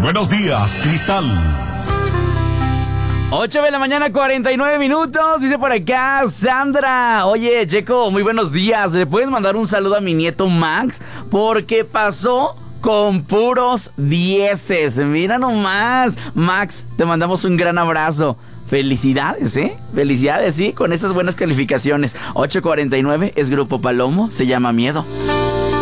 Buenos días, Cristal. 8 de la mañana, 49 minutos, dice por acá Sandra. Oye, Checo, muy buenos días. ¿Le puedes mandar un saludo a mi nieto Max? Porque pasó con puros dieces. Mira nomás. Max, te mandamos un gran abrazo. Felicidades, Felicidades, sí, con esas buenas calificaciones. 8:49 es Grupo Palomo, se llama Miedo.